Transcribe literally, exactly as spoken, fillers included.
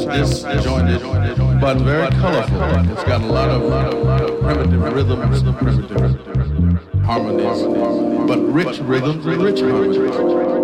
disjointed, but very colorful. It's got a lot of, lot of primitive rhythms, primitive harmonies, but rich rhythms and rich harmonies.